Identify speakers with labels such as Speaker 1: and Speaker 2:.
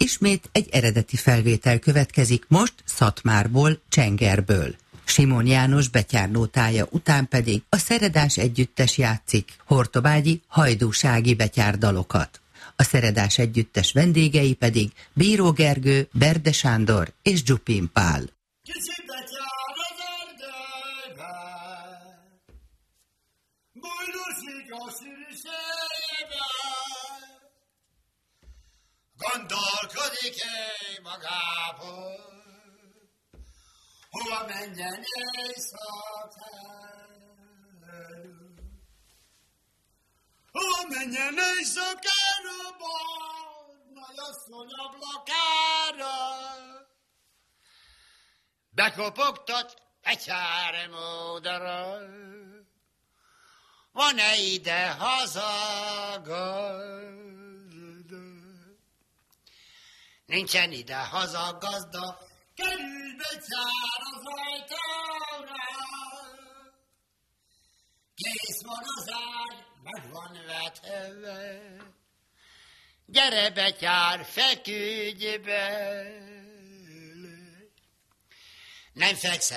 Speaker 1: Ismét egy eredeti felvétel következik, most Szatmárból, Csengerből. Simon János betyárnótája után pedig a Szeredás együttes játszik hortobágyi, hajdúsági betyárdalokat. A Szeredás együttes vendégei pedig Bíró Gergő, Berde Sándor és Dzsupin Pál.
Speaker 2: Kicsi betyár az erdőbe, bújdozik a szűrűségbe, gondolkodik-e magából, hova menjen éjszakára, hova menjen éjszakára, nagy asszony ablakára. Bekopogtat betyár módra, van-e ide hazagazda? Nincsen ide hazagazda, kerülj betyár az ajtóra. Kész van az ágy, meg van vetve, gyere betyár, feküdj be. Nem fekszel